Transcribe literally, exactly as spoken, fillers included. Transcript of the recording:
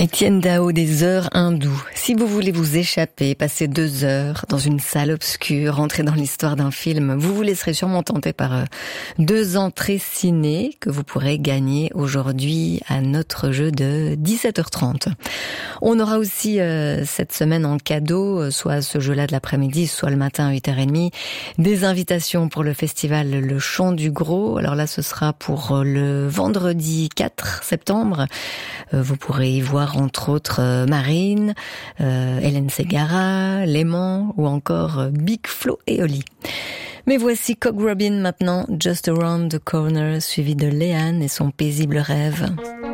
Étienne Dao des heures hindoues. Si vous voulez vous échapper, passer deux heures dans une salle obscure, entrer dans l'histoire d'un film, vous vous laisserez sûrement tenter par euh, deux entrées ciné que vous pourrez gagner aujourd'hui à notre jeu de dix-sept heures trente. On aura aussi euh, cette semaine en cadeau, soit ce jeu-là de l'après-midi, soit le matin à huit heures trente, des invitations pour le festival Le Chant du Gros. Alors là, ce sera pour le vendredi quatre septembre. Euh, vous pourrez y voir entre autres euh, Marine, euh, Hélène Ségara, Léman ou encore euh, Big Flo et Oli. Mais voici Cog Robin maintenant, Just Around the Corner, suivi de Léane et son paisible rêve.